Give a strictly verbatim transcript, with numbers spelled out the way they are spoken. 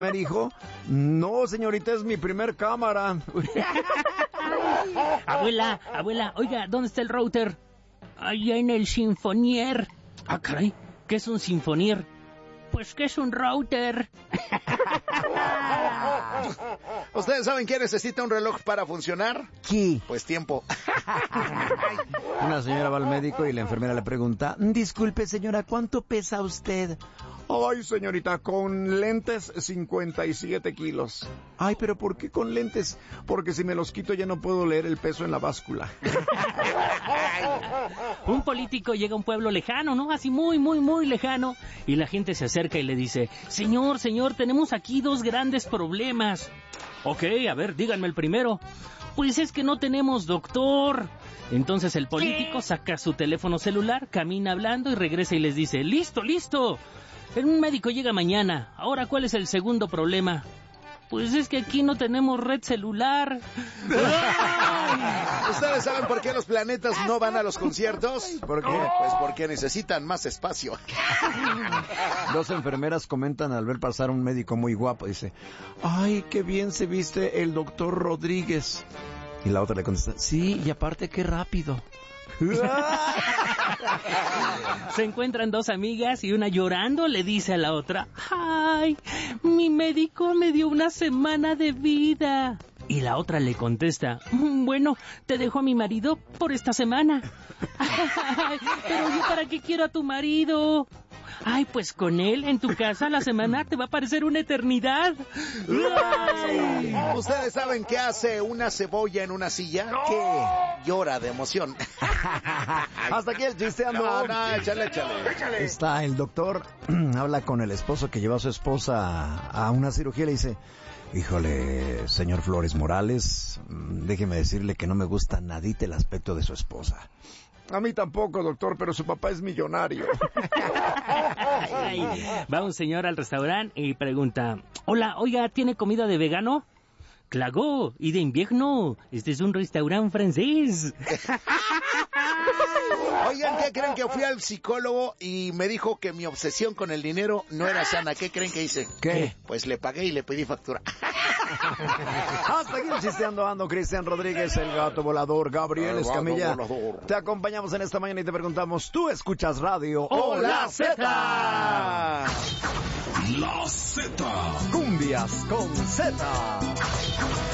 Me dijo, no, señorita, es mi primer cámara. Abuela, abuela, oiga, ¿dónde está el router? Allá en el Sinfonier. Ah, caray, ¿qué es un Sinfonier? Pues, ¿qué es un router? ¿Ustedes saben qué necesita un reloj para funcionar? ¿Qué? Pues tiempo. Una señora va al médico y la enfermera le pregunta, disculpe señora, ¿cuánto pesa usted? Ay, señorita, con lentes cincuenta y siete kilos. Ay, pero ¿por qué con lentes? Porque si me los quito ya no puedo leer el peso en la báscula. Un político llega a un pueblo lejano, ¿no? Así muy, muy, muy lejano. Y la gente se acerca y le dice, señor, señor, tenemos aquí dos grandes problemas. Ok, a ver, díganme el primero. Pues es que no tenemos doctor. Entonces el político ¿Qué? saca su teléfono celular, camina hablando y regresa y les dice, listo, listo. Un médico llega mañana. Ahora, ¿cuál es el segundo problema? Pues es que aquí no tenemos red celular. ¿Ustedes saben por qué los planetas no van a los conciertos? ¿Por qué? Pues porque necesitan más espacio. Dos enfermeras comentan al ver pasar un médico muy guapo. Dice, ay, qué bien se viste el doctor Rodríguez. Y la otra le contesta, sí, y aparte qué rápido. Se encuentran dos amigas y una llorando le dice a la otra, ay, mi médico me dio una semana de vida. Y la otra le contesta, bueno, te dejo a mi marido por esta semana. Ay, pero yo para qué quiero a tu marido. Ay, pues con él en tu casa la semana te va a parecer una eternidad. Ay. ¿Ustedes saben qué hace una cebolla en una silla? No. ¿Qué? Llora de emoción. Hasta aquí el chisteando. No, no, échale, échale. Está el doctor, habla con el esposo que lleva a su esposa a una cirugía y le dice, híjole, señor Flores Morales, déjeme decirle que no me gusta nadita el aspecto de su esposa. A mí tampoco, doctor, pero su papá es millonario. Ay, va un señor al restaurante y pregunta, hola, oiga, ¿tiene comida de vegano? Claro, y de invierno, este es un restaurante francés. Oigan, ¿qué creen? Que fui al psicólogo y me dijo que mi obsesión con el dinero no era sana. ¿Qué creen que hice? ¿Qué? Pues le pagué y le pedí factura. Hasta aquí el chisteando ando, Cristian Rodríguez, el gato volador, Gabriel El Escamilla. gato volador. Te acompañamos en esta mañana y te preguntamos, ¿tú escuchas radio ¡Oh, la Zeta! La Z. Cumbias con Z.